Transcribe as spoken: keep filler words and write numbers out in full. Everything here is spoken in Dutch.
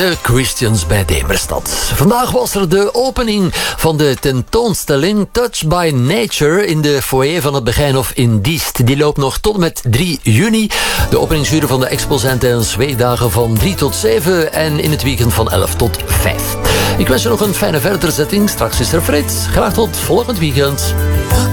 de Christians bij Demerstad. Vandaag was er de opening van de tentoonstelling Touched by Nature in de foyer van het Begijnhof in Diest. Die loopt nog tot en met drie juni. De openingsuren van de expo zijn tijdens weekdagen van drie tot zeven en in het weekend van elf tot vijf. Ik wens je nog een fijne verderzetting. Straks is er Frits. Graag tot volgend weekend.